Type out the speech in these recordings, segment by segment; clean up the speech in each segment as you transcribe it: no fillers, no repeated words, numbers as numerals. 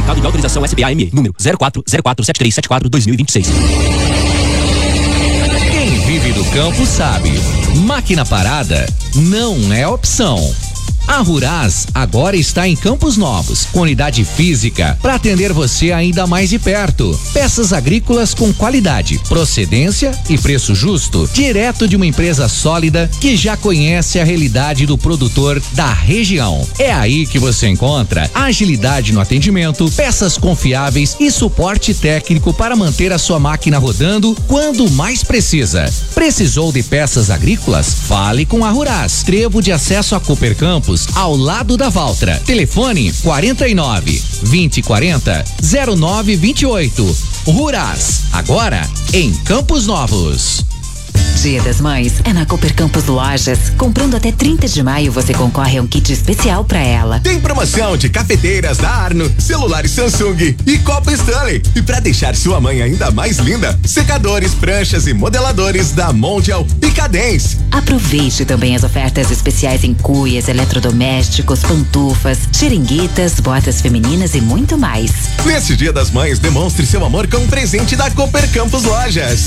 Certificado de autorização SPA-ME, número 04047374-2026. Quem vive do campo sabe, máquina parada não é opção. A Ruraz agora está em Campos Novos, com unidade física para atender você ainda mais de perto. Peças agrícolas com qualidade, procedência e preço justo, direto de uma empresa sólida que já conhece a realidade do produtor da região. É aí que você encontra agilidade no atendimento, peças confiáveis e suporte técnico para manter a sua máquina rodando quando mais precisa. Precisou de peças agrícolas? Fale com a Ruraz. Trevo de acesso a Cooper Campos, ao lado da Valtra. Telefone 49-2040-0928. Ruraz, agora em Campos Novos. Dia das Mães é na Cooper Campos Lojas. Comprando até 30 de maio, você concorre a um kit especial pra ela. Tem promoção de cafeteiras da Arno, celulares Samsung e copo Stanley. E pra deixar sua mãe ainda mais linda, secadores, pranchas e modeladores da Mondial e Cadence. Aproveite também as ofertas especiais em cuias, eletrodomésticos, pantufas, xeringuitas, botas femininas e muito mais. Nesse Dia das Mães, demonstre seu amor com um presente da Cooper Campos Lojas.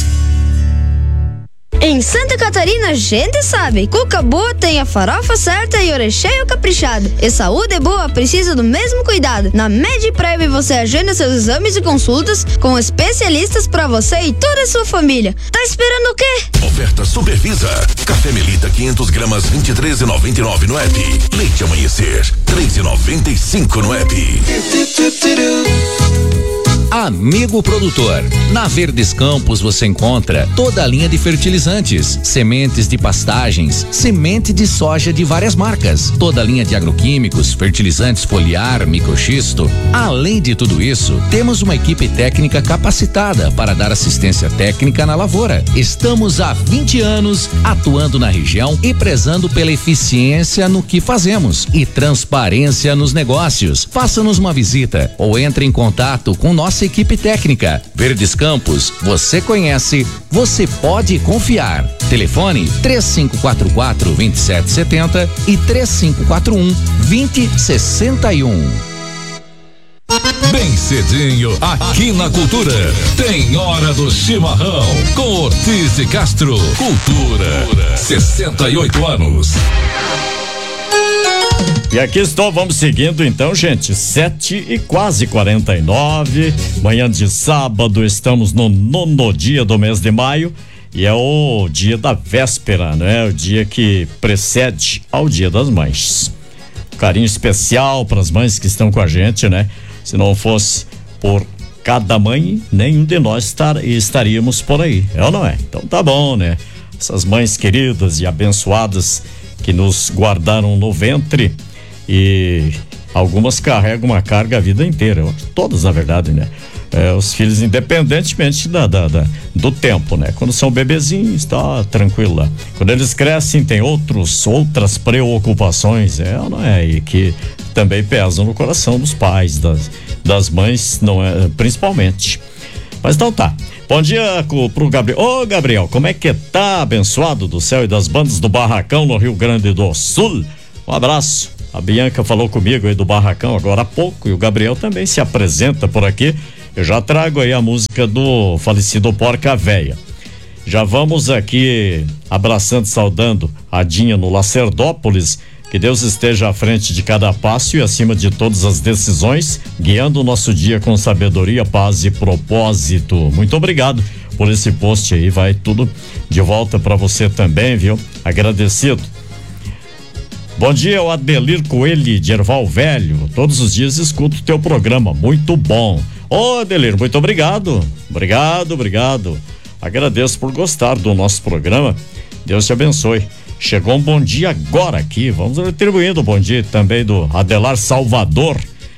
Em Santa Catarina, a gente sabe, cuca boa tem a farofa certa e orecheio caprichado. E saúde boa precisa do mesmo cuidado. Na MedPrev você agenda seus exames e consultas com especialistas pra você e toda a sua família. Tá esperando o quê? Oferta Supervisa. Café Melita 500 gramas 23,99 no app. Leite Amanhecer 3,95 no app. Amigo produtor, na Verdes Campos você encontra toda a linha de fertilizantes, sementes de pastagens, semente de soja de várias marcas, toda a linha de agroquímicos, fertilizantes foliar, microxisto. Além de tudo isso, temos uma equipe técnica capacitada para dar assistência técnica na lavoura. Estamos há 20 anos atuando na região e prezando pela eficiência no que fazemos e transparência nos negócios. Faça-nos uma visita ou entre em contato com nossa equipe técnica. Verdes Campos, você conhece, você pode confiar. Telefone 3544-2770 e 3541-2061. Bem cedinho, aqui na Cultura, tem Hora do Chimarrão, com Ortiz de Castro. Cultura, 68 anos. E aqui estou, vamos seguindo então, gente, 7h49, manhã de sábado, estamos no 9º dia do mês de maio e é o dia da véspera, né? O dia que precede ao Dia das Mães. Carinho especial para as mães que estão com a gente, né? Se não fosse por cada mãe, nenhum de nós estaríamos por aí, é ou não é? Então tá bom, né? Essas mães queridas e abençoadas que nos guardaram no ventre e algumas carregam uma carga a vida inteira, todas na verdade, né? Os filhos, independentemente do tempo, né? Quando são bebezinhos, tá tranquilo lá. Quando eles crescem, tem outras preocupações, não é? E que também pesam no coração dos pais, das mães, não é? Principalmente. Mas então tá. Bom dia pro Gabriel. Ô, Gabriel, como é que tá, abençoado do céu e das bandas do Barracão no Rio Grande do Sul? Um abraço. A Bianca falou comigo aí do Barracão agora há pouco e o Gabriel também se apresenta por aqui. Eu já trago aí a música do falecido Porca Véia. Já vamos aqui abraçando, saudando a Dinha no Lacerdópolis. Que Deus esteja à frente de cada passo e acima de todas as decisões, guiando o nosso dia com sabedoria, paz e propósito. Muito obrigado por esse post aí, vai tudo de volta para você também, viu? Agradecido. Bom dia, o Adelir Coelho de Erval Velho. Todos os dias escuto o teu programa, muito bom. Ô, Adelir, muito obrigado. Obrigado. Agradeço por gostar do nosso programa. Deus te abençoe. Chegou um bom dia agora aqui, vamos retribuindo o bom dia também do Adelar Salvador,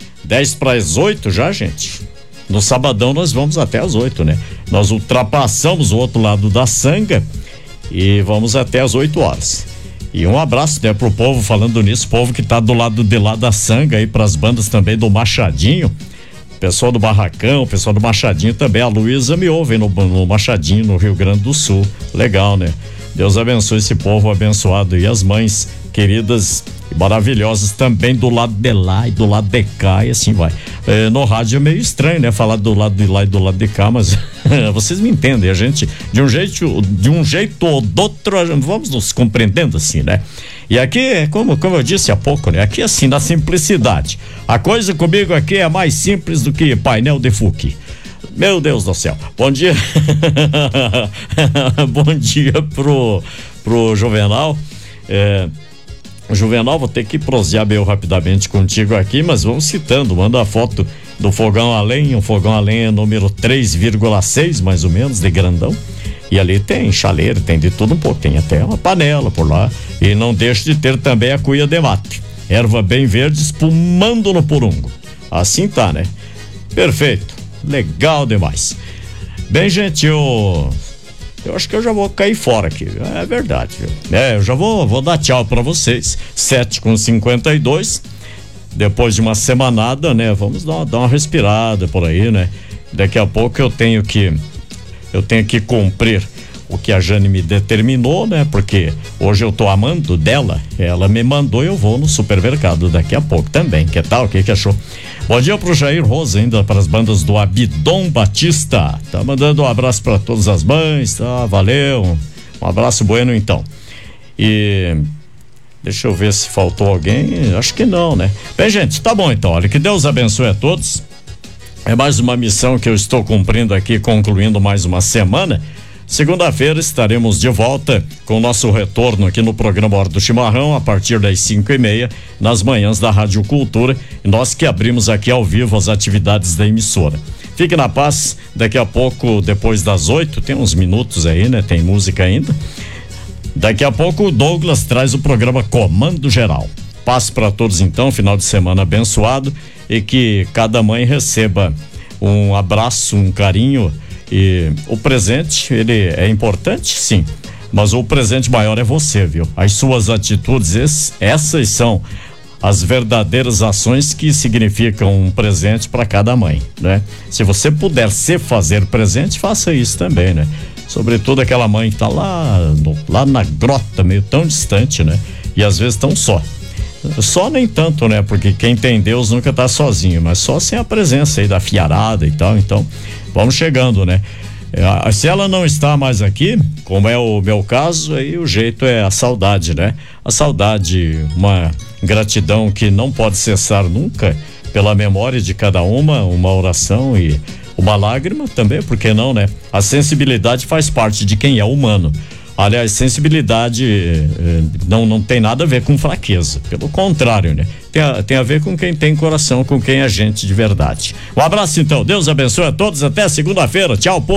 7:50 já, gente. No sabadão nós vamos até às 8, né? Nós ultrapassamos o outro lado da Sanga e vamos até às 8 horas. E um abraço, né, pro povo, falando nisso, povo que tá do lado de lá da Sanga aí, pras bandas também do Machadinho, pessoal do Barracão, pessoal do Machadinho também, a Luísa me ouve no Machadinho, no Rio Grande do Sul, legal, né? Deus abençoe esse povo abençoado e as mães queridas e maravilhosas também do lado de lá e do lado de cá e assim vai. No rádio é meio estranho, né? Falar do lado de lá e do lado de cá, mas vocês me entendem, a gente de um jeito ou do outro, vamos nos compreendendo assim, né? E aqui, como eu disse há pouco, né? Aqui assim, na simplicidade. A coisa comigo aqui é mais simples do que painel de Fuki. Meu Deus do céu. Bom dia. Bom dia pro Juvenal. Juvenal, vou ter que prosear meio rapidamente contigo aqui, mas vamos citando, manda a foto do fogão a lenha, um fogão a lenha número 3,6 mais ou menos, de grandão, e ali tem chaleira, tem de tudo um pouco, tem até uma panela por lá, e não deixa de ter também a cuia de mate, erva bem verde espumando no porungo, assim tá, né? Perfeito, legal demais. Bem, gente, eu acho que eu já vou cair fora aqui, é verdade, viu? Eu já vou dar tchau pra vocês, 7h52, depois de uma semanada, né? Vamos dar uma respirada por aí, né? Daqui a pouco eu tenho que cumprir o que a Jane me determinou, né? Porque hoje eu tô amando dela, ela me mandou e eu vou no supermercado daqui a pouco também, que tal? O que achou? Bom dia pro Jair Rosa, ainda para as bandas do Abidom Batista, tá mandando um abraço para todas as mães, tá? Valeu, um abraço bueno então. E deixa eu ver se faltou alguém, acho que não, né? Bem, gente, tá bom então, olha, que Deus abençoe a todos, é mais uma missão que eu estou cumprindo aqui, concluindo mais uma semana. Segunda-feira estaremos de volta com o nosso retorno aqui no programa Hora do Chimarrão a partir das 5h30 nas manhãs da Rádio Cultura, e nós que abrimos aqui ao vivo as atividades da emissora. Fique na paz, daqui a pouco, depois das 8, tem uns minutos aí, né? Tem música ainda. Daqui a pouco o Douglas traz o programa Comando Geral. Paz para todos então, final de semana abençoado, e que cada mãe receba um abraço, um carinho. E o presente, ele é importante, sim, mas o presente maior é você, viu? As suas atitudes, essas são as verdadeiras ações que significam um presente para cada mãe, né? Se você puder se fazer presente, faça isso também, né? Sobretudo aquela mãe que tá lá na grota, meio tão distante, né? E às vezes tão só nem tanto, né? Porque quem tem Deus nunca tá sozinho, mas só sem a presença aí da fiarada e tal, então vamos chegando, né? Se ela não está mais aqui, como é o meu caso, aí o jeito é a saudade, né? A saudade, uma gratidão que não pode cessar nunca pela memória de cada uma oração e uma lágrima também, por que não, né? A sensibilidade faz parte de quem é humano. Aliás, sensibilidade não tem nada a ver com fraqueza, pelo contrário, né? Tem a ver com quem tem coração, com quem é gente de verdade. Um abraço então, Deus abençoe a todos, até segunda-feira, tchau, povo.